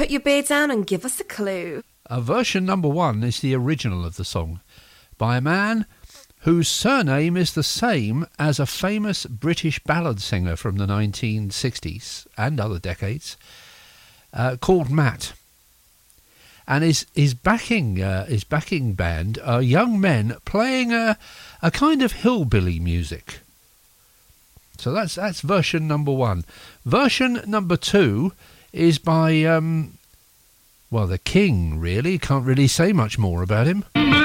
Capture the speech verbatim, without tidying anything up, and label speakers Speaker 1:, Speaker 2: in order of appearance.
Speaker 1: Put your beer down and give us a clue.
Speaker 2: Uh, version number one is the original of the song by a man whose surname is the same as a famous British ballad singer from the nineteen sixties and other decades, uh, called Matt. And his his backing uh, his backing band are young men playing a a kind of hillbilly music. So that's that's version number one. Version number two is by um, well, the King. Really, can't really say much more about him.